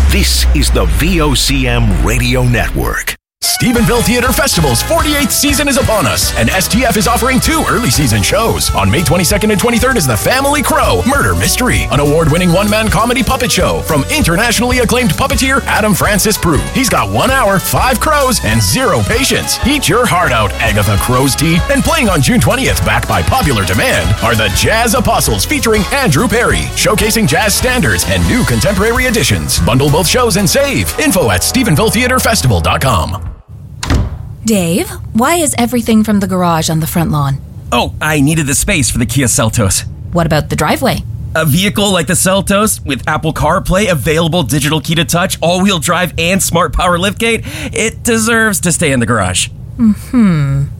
This is the VOCM Radio Network. Stephenville Theater Festival's 48th season is upon us, and STF is offering 2 early season shows. On May 22nd and 23rd is The Family Crow Murder Mystery, an award-winning one-man comedy puppet show from internationally acclaimed puppeteer Adam Francis Prue. He's got 1 hour, 5 crows, and 0 patience. Eat your heart out, Agatha Crow's Tea. And playing on June 20th, backed by popular demand, are the Jazz Apostles featuring Andrew Perry, showcasing jazz standards and new contemporary additions. Bundle both shows and save. Info at StephenvilleTheaterFestival.com. Dave, why is everything from the garage on the front lawn? Oh, I needed the space for the Kia Seltos. What about the driveway? A vehicle like the Seltos with Apple CarPlay, available digital key to touch, all-wheel drive, and smart power liftgate, it deserves to stay in the garage.